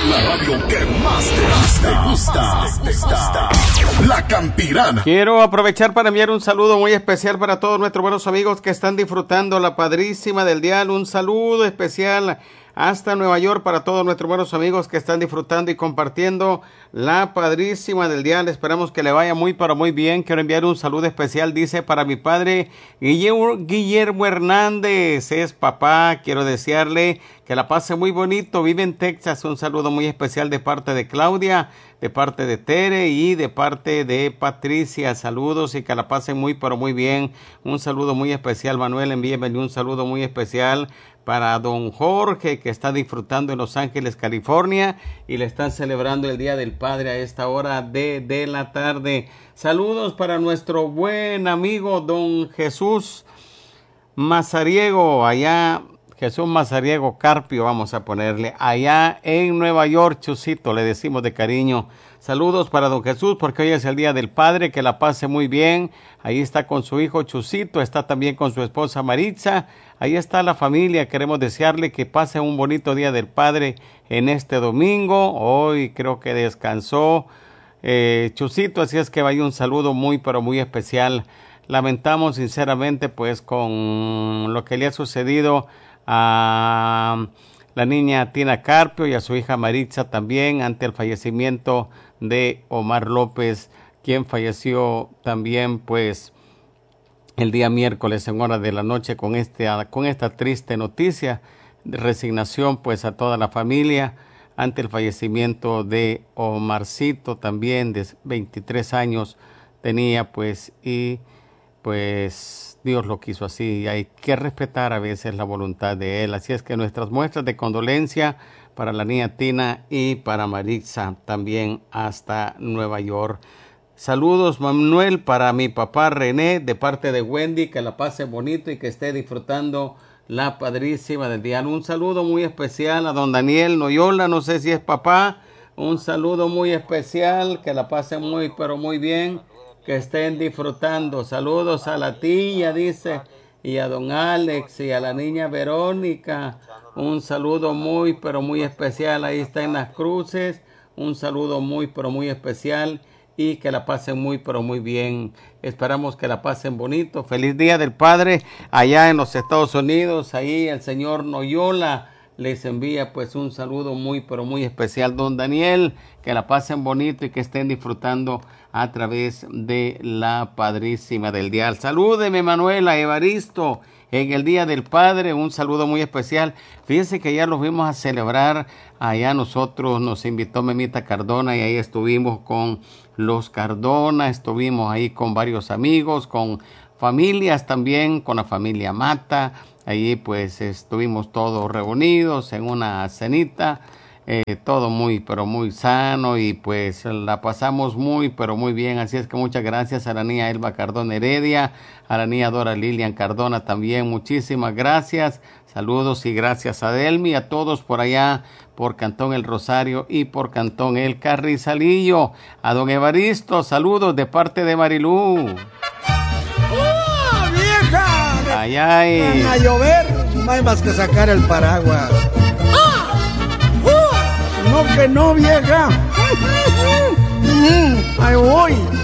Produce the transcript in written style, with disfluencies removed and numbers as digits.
La radio que más te gusta. La Campirana. Quiero aprovechar para enviar un saludo muy especial para todos nuestros buenos amigos que están disfrutando la padrísima del dial. Un saludo especial hasta Nueva York para todos nuestros buenos amigos que están disfrutando y compartiendo la padrísima del dial. Esperamos que le vaya muy pero muy bien. Quiero enviar un saludo especial, dice, para mi padre Guillermo Hernández, es papá. Quiero desearle que la pase muy bonito, vive en Texas. Un saludo muy especial de parte de Claudia, de parte de Tere y de parte de Patricia. Saludos y que la pasen muy pero muy bien. Un saludo muy especial, Manuel, envíeme un saludo muy especial para don Jorge, que está disfrutando en Los Ángeles, California, y le están celebrando el Día del Padre a esta hora de la tarde. Saludos para nuestro buen amigo don Jesús Mazariego, allá, Jesús Mazariego Carpio, vamos a ponerle, allá en Nueva York, Chusito, le decimos de cariño. Saludos para don Jesús, porque hoy es el Día del Padre, que la pase muy bien. Ahí está con su hijo Chusito, está también con su esposa Maritza. Ahí está la familia, queremos desearle que pase un bonito Día del Padre en este domingo. Hoy creo que descansó Chusito, así es que vaya un saludo muy pero muy especial. Lamentamos sinceramente pues con lo que le ha sucedido a la niña Tina Carpio y a su hija Maritza también ante el fallecimiento de Omar López, quien falleció también pues el día miércoles en hora de la noche con esta triste noticia de resignación pues a toda la familia ante el fallecimiento de Omarcito, también de 23 años tenía pues, y pues Dios lo quiso así y hay que respetar a veces la voluntad de él. Así es que nuestras muestras de condolencia para la niña Tina y para Maritza también hasta Nueva York. Saludos, Manuel, para mi papá René, de parte de Wendy, que la pase bonito y que esté disfrutando la padrísima del día. Un saludo muy especial a don Daniel Noyola, no sé si es papá, un saludo muy especial, que la pasen muy, pero muy bien, que estén disfrutando. Saludos a la tía, dice, y a don Alex y a la niña Verónica. Un saludo muy, pero muy especial, ahí está en Las Cruces. Un saludo muy, pero muy especial. Y que la pasen muy, pero muy bien. Esperamos que la pasen bonito. Feliz Día del Padre allá en los Estados Unidos. Ahí el señor Noyola les envía pues un saludo muy, pero muy especial. Don Daniel, que la pasen bonito y que estén disfrutando a través de la padrísima del dial. Salúdeme, Manuela, Evaristo, en el Día del Padre. Un saludo muy especial. Fíjense que ya los fuimos a celebrar allá nosotros. Nos invitó Memita Cardona y ahí estuvimos con los Cardona, estuvimos ahí con varios amigos, con familias también, con la familia Mata. Allí pues estuvimos todos reunidos en una cenita, todo muy pero muy sano y pues la pasamos muy pero muy bien. Así es que muchas gracias a la niña Elba Cardona Heredia, a la niña Dora Lilian Cardona también, muchísimas gracias. Saludos y gracias a Delmi, a todos por allá, por Cantón El Rosario y por Cantón El Carrizalillo. A don Evaristo, saludos de parte de Marilú. ¡Oh, vieja! Ay, ay. Van a llover, no hay más que sacar el paraguas. No que no, vieja. Ahí voy.